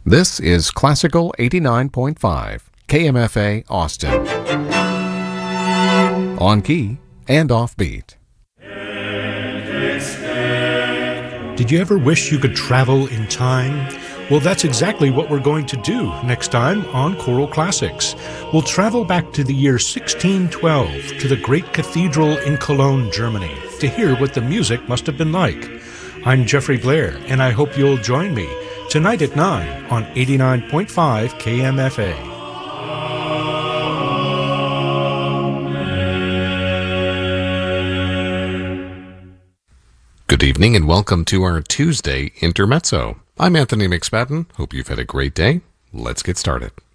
This is Classical 89.5, KMFA Austin. On key and offbeat. Did you ever wish you could travel in time? Well, that's exactly what we're going to do next time on Choral Classics. We'll travel back to the year 1612 to the great cathedral in Cologne, Germany, to hear what the music must have been like. I'm Jeffrey Blair, and I hope you'll join me tonight at 9 on 89.5 KMFA. Good evening and welcome to our Tuesday Intermezzo. I'm Anthony McSpadden. Hope you've had a great day. Let's get started.